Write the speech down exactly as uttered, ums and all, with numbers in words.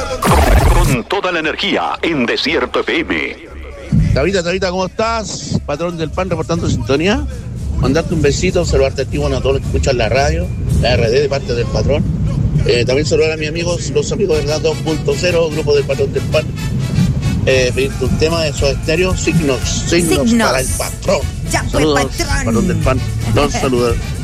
Con toda la energía en Desierto F M. Tabita, Tabita, ¿cómo estás? Patrón del Pan reportando sintonía. Mandarte un besito, saludarte a ti, bueno, a todos los que escuchan la radio, la R D de parte del patrón. Eh, también saludar a mis amigos, los amigos de la dos punto cero, grupo del Patrón del Pan. Eh, pedirte un tema de Soda Stereo, signos, signos, signos para el patrón. Ya, pues, saludos, patrón. Patrón del Pan. Los saludos.